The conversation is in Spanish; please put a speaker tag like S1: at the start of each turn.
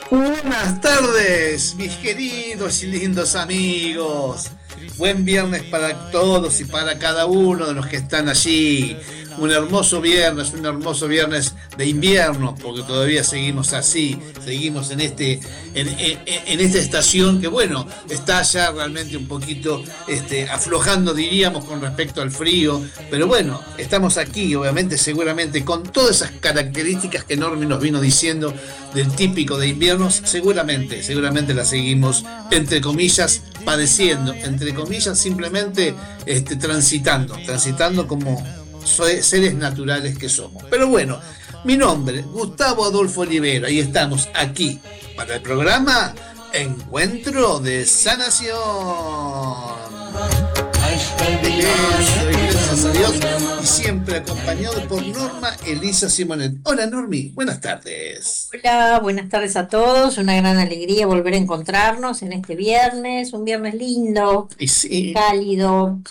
S1: Buenas tardes, mis queridos y lindos amigos. Buen viernes para todos y para cada uno de los que están allí. Un hermoso viernes de invierno, porque todavía seguimos así, seguimos en esta estación que, bueno, está ya realmente un poquito aflojando, diríamos, con respecto al frío, pero bueno, estamos aquí, obviamente, seguramente, con todas esas características que Normi nos vino diciendo del típico de inviernos, seguramente la seguimos, entre comillas, padeciendo, entre comillas, simplemente transitando como seres naturales que somos. Pero bueno, mi nombre, Gustavo Adolfo Olivero, y estamos aquí para el programa Encuentro de Sanación. Gracias a Dios, y siempre acompañado por Norma Elisa Simonet. Hola Normi, buenas tardes.
S2: Hola, buenas tardes a todos. Una gran alegría volver a encontrarnos en este viernes, un viernes lindo,
S1: Y sí,
S2: cálido.